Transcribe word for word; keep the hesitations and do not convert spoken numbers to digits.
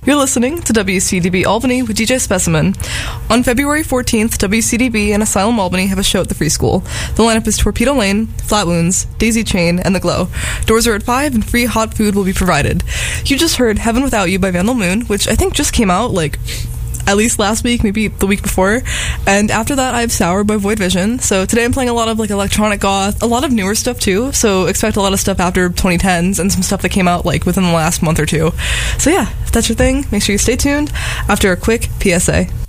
You're listening to W C D B Albany with D J Specimen. On February fourteenth, W C D B and Asylum Albany have a show at the Free School. The lineup is Torpedo Lane, Flat Wounds, Daisy Chain, and The Glow. Doors are at five and free hot food will be provided. You just heard Heaven Without You by Vandal Moon, which I think just came out, like, at least last week, maybe the week before. And after that, I have Sour by Void Vision. So today I'm playing a lot of like electronic goth, a lot of newer stuff too. So expect a lot of stuff after twenty tens and some stuff that came out like within the last month or two. So yeah, if that's your thing, make sure you stay tuned after a quick P S A.